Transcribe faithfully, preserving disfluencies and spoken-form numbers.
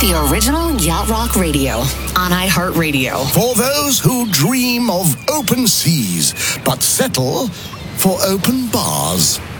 The original Yacht Rock Radio on iHeartRadio. For those who dream of open seas, but settle for open bars.